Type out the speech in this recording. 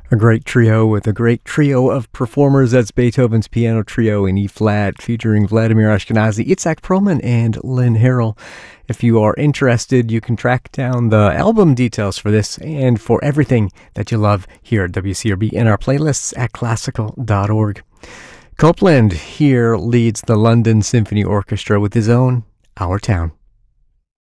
A great trio with a great trio of performers. That's Beethoven's Piano Trio in E-flat, featuring Vladimir Ashkenazy, Itzhak Perlman, and Lynn Harrell. If you are interested, you can track down the album details for this and for everything that you love here at WCRB in our playlists at classical.org. Copland here leads the London Symphony Orchestra with his own Our Town.